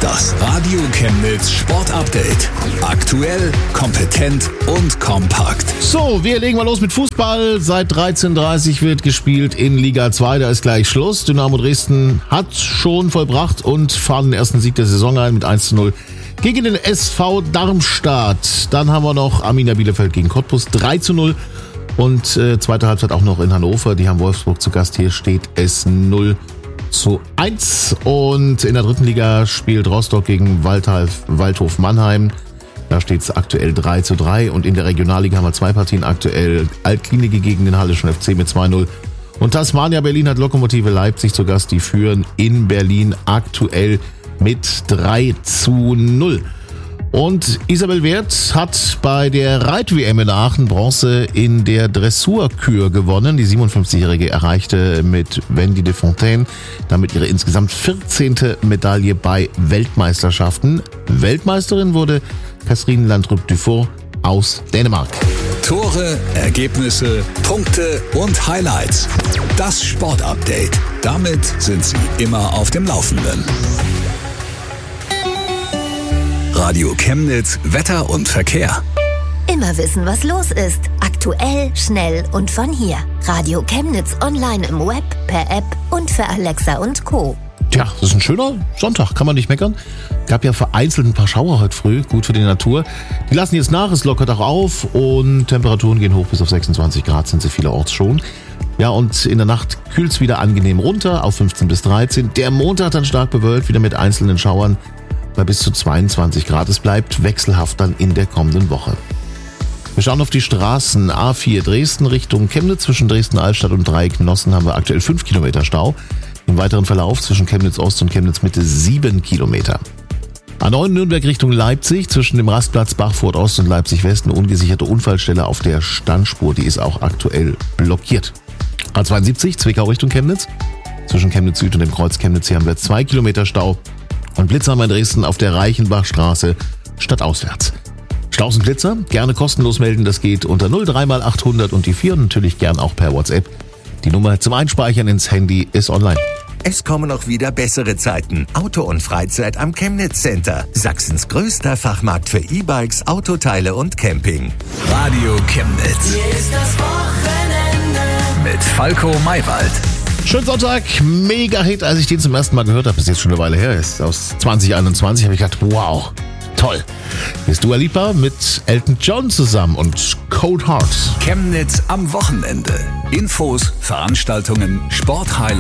Das Radio Chemnitz Sport Update. Aktuell, kompetent und kompakt. So, wir legen mal los mit Fußball. Seit 13:30 wird gespielt in Liga 2. Da ist gleich Schluss. Dynamo Dresden hat schon vollbracht und fahren den ersten Sieg der Saison ein mit 1:0 gegen den SV Darmstadt. Dann haben wir noch Arminia Bielefeld gegen Cottbus 3:0. Und zweite Halbzeit auch noch in Hannover. Die haben Wolfsburg zu Gast. Hier steht es 0:1. Und in der dritten Liga spielt Rostock gegen Waldhof Mannheim. Da steht es aktuell 3:3. Und in der Regionalliga haben wir zwei Partien aktuell. Altklinike gegen den Halleschen FC mit 2:0. Und Tasmania Berlin hat Lokomotive Leipzig zu Gast. Die führen in Berlin aktuell mit 3:0. Und Isabel Werth hat bei der Reit-WM in Aachen Bronze in der Dressurkür gewonnen. Die 57-Jährige erreichte mit Wendy de Fontaine damit ihre insgesamt 14. Medaille bei Weltmeisterschaften. Weltmeisterin wurde Catherine Landrup-Dufour aus Dänemark. Tore, Ergebnisse, Punkte und Highlights. Das Sportupdate. Damit sind Sie immer auf dem Laufenden. Radio Chemnitz, Wetter und Verkehr. Immer wissen, was los ist. Aktuell, schnell und von hier. Radio Chemnitz online im Web, per App und für Alexa und Co. Tja, das ist ein schöner Sonntag, kann man nicht meckern. Gab ja vereinzelt ein paar Schauer heute früh, gut für die Natur. Die lassen jetzt nach, es lockert auch auf und Temperaturen gehen hoch bis auf 26 Grad, sind sie vielerorts schon. Ja, und in der Nacht kühlt es wieder angenehm runter auf 15 bis 13. Der Montag dann stark bewölkt, wieder mit einzelnen Schauern bei bis zu 22 Grad. Es bleibt wechselhaft dann in der kommenden Woche. Wir schauen auf die Straßen. A4 Dresden Richtung Chemnitz. Zwischen Dresden-Altstadt und Dreiecknossen haben wir aktuell 5 Kilometer Stau. Im weiteren Verlauf zwischen Chemnitz Ost und Chemnitz Mitte 7 Kilometer. A9 Nürnberg Richtung Leipzig. Zwischen dem Rastplatz Bachfurt Ost und Leipzig West eine ungesicherte Unfallstelle auf der Standspur. Die ist auch aktuell blockiert. A72 Zwickau Richtung Chemnitz. Zwischen Chemnitz Süd und dem Kreuz Chemnitz hier haben wir 2 Kilometer Stau. Und Blitzer haben wir in Dresden auf der Reichenbachstraße stadtauswärts. Staus und Blitzer gerne kostenlos melden, das geht unter 03 mal 800 und die 4 und natürlich gern auch per WhatsApp. Die Nummer zum Einspeichern ins Handy ist online. Es kommen noch wieder bessere Zeiten. Auto und Freizeit am Chemnitz Center. Sachsens größter Fachmarkt für E-Bikes, Autoteile und Camping. Radio Chemnitz. Hier ist das Wochenende. Mit Falco Maywald. Schönen Sonntag, Mega-Hit, als ich den zum ersten Mal gehört habe, ist jetzt schon eine Weile her, ist aus 2021, habe ich gedacht, wow, toll. Hier ist Dua Lipa mit Elton John zusammen und Cold Heart. Chemnitz am Wochenende. Infos, Veranstaltungen, Sporthighlights.